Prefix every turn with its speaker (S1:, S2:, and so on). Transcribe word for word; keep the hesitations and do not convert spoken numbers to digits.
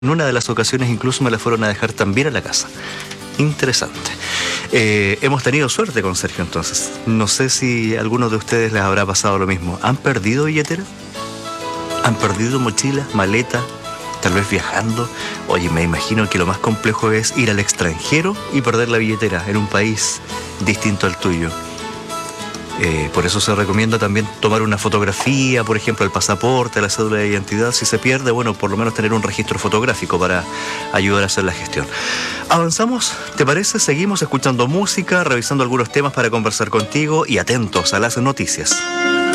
S1: En una de las ocasiones incluso me la fueron a dejar también a la casa. Interesante. Eh, hemos tenido suerte con Sergio entonces. No sé si a algunos de ustedes les habrá pasado lo mismo. ¿Han perdido billetera? ¿Han perdido mochila, maleta? Tal vez viajando. Oye, me imagino que lo más complejo es ir al extranjero y perder la billetera en un país distinto al tuyo. Eh, por eso se recomienda también tomar una fotografía, por ejemplo, el pasaporte, la cédula de identidad. Si se pierde, bueno, por lo menos tener un registro fotográfico para ayudar a hacer la gestión. Avanzamos, ¿te parece? Seguimos escuchando música, revisando algunos temas para conversar contigo y atentos a las noticias.